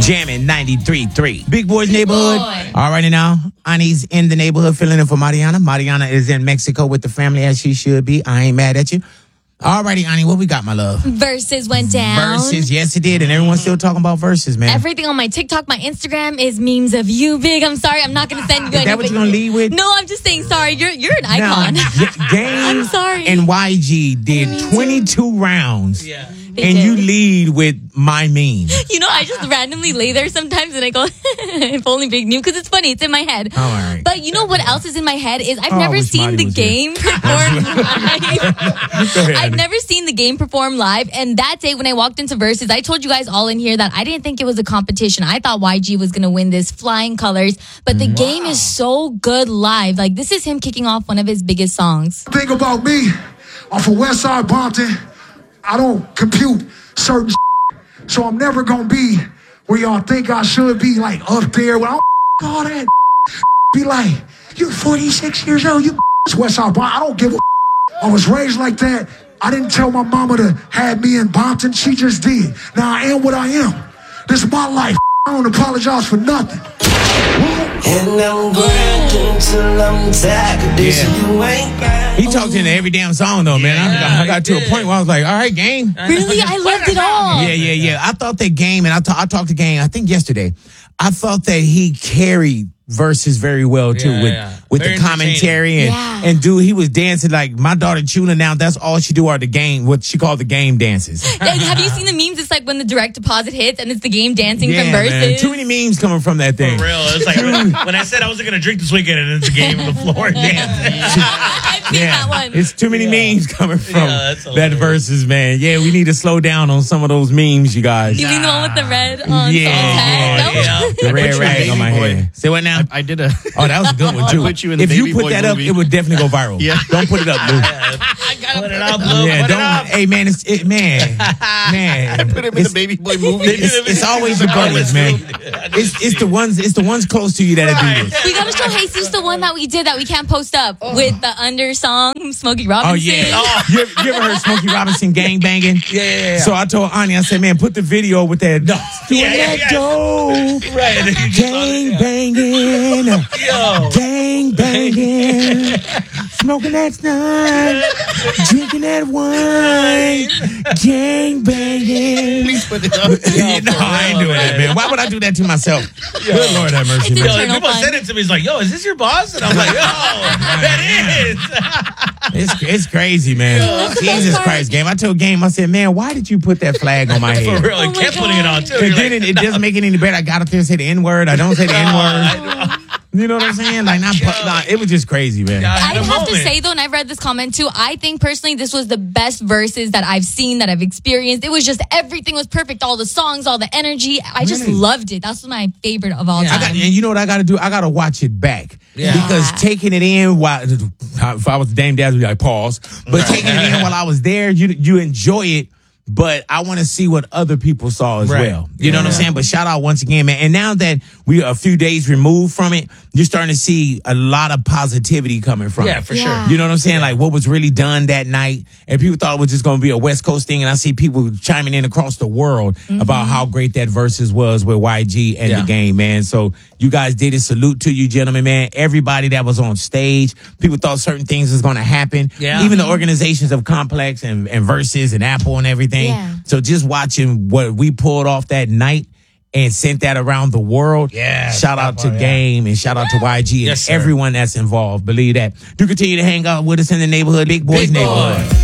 Jamming 93.3. Big Boy's Neighborhood. Boy. All righty now. Ani's in the neighborhood filling in for Mariana. Mariana is in Mexico with the family as she should be. I ain't mad at you. All righty, Ani, what we got, my love? Versus went down. Versus, yes, it did. And everyone's still talking about Versus, man. Everything on my TikTok, my Instagram is memes of you, Big. I'm sorry, I'm not going to send you Is that what you're going to lead with? No, I'm just saying, sorry, you're an icon. Game I'm sorry. and YG did 22 rounds. Yeah. And you lead with my meme. You know, I just randomly lay there sometimes and I go, if only Big knew, because it's funny, it's in my head. Oh, all right. But you know what else is in my head is I've I never wish seen Marty the was game perform live. Go ahead, I've Ani. never seen the game perform live. And that day when I walked into Versus, I told you guys all in here that I didn't think it was a competition. I thought YG was going to win this, flying colors. But the game is so good live. Like, this is him kicking off one of his biggest songs. Think about me, I'm from Westside Compton. I don't compute certain so I'm never gonna be where y'all think I should be, like up there. Well, I don't all that be like, you 46 years old, you Westside Compton. I don't give a I was raised like that. I didn't tell my mama to have me in Compton. She just did. Now I am what I am. This is my life. I don't apologize for nothing. And I'm grinding till I'm tired. This you ain't. He talked into every damn song, though, man. I got to a point where I was like, all right, Game. Really? I loved it all. Yeah. I thought that Game, and I talked to Game, I think yesterday, I thought that he carried Versus very well, too, with Very the commentary. And dude, he was dancing like my daughter Chuna now, that's all she do are the game, what she called the game dances. Yeah, have you seen the memes? It's like when the direct deposit hits and it's the game dancing Yeah, from Versus. man. Too many memes coming from that thing. For real. It's like when I said I wasn't going to drink this weekend and it's a game on the floor dancing. I've seen that one. It's too many memes coming from that's that hilarious. Versus, man. Yeah, we need to slow down on some of those memes, you guys. You mean the one with the red on Yeah, someone's head? No? The red you in rag on my Baby Boy. head. Say what now? I did a. Oh, that was a good one, too. I put you in the if you Baby put Boy that up, movie. it would definitely go viral. Yeah. Don't put it up, Lou. Put it up, Blue. Yeah, Put it up. Hey, man, man. Put him in the Baby Boy movie. It's always the buddies, man. It's the ones close to you that'll do this. We gotta show Jesus the one that we did that we can't post up with the under song, Smokey Robinson. Oh, yeah. You ever heard Smokey Robinson gang banging? Yeah. So I told Ani, I said, man, put the video with that. Doing that dope. Right. And then you just Gang banging. Yo. Gang banging. Smoking that stunt. Drinking that wine. Gang banging. Please put it up. No, I ain't doing that, man. Why would I do that to myself? Good Lord have mercy, It's man. Yo, internal people fun. said it to me. He's like, yo, is this your boss? And I'm like, yo, that is. It's crazy, man. Jesus Christ, Game. I told Game, I said, man, why did you put that flag on my For head? real. Oh He my kept putting it on, too. And You're then it doesn't make it any better. I got up there and said the N-word. I don't say the N-word. You know what I'm saying? Like, it was just crazy, man. I have to say though, and I've read this comment too, I think personally this was the best Versus that I've seen, that I've experienced. It was just, everything was perfect. All the songs, all the enery. I just Really? loved it. That's my favorite of all time. And you know what I got to do? I got to watch it back. Yeah. Because taking it in while, if I was Dame Dash, I'd be like, pause. But taking it in while I was there, you enjoy it. But I want to see what other people saw as well. You know what I'm saying? But shout out once again, man. And now that we are a few days removed from it, you're starting to see a lot of positivity coming from it. Yeah, for sure. You know what I'm saying? Like what was really done that night. And people thought it was just going to be a West Coast thing. And I see people chiming in across the world about how great that Versus was with YG and the game, man. So you guys did it. Salute to you, gentlemen, man. Everybody that was on stage, people thought certain things was going to happen. Yeah. Even the organizations of Complex and Versus and Apple and everything. Yeah. So just watching what we pulled off that night and sent that around the world. Yeah, Shout out to Game and shout out to YG and Yes, sir. everyone that's involved. Believe that. Do continue to hang out with us in the neighborhood, Big Boys Big Boy. Neighborhood.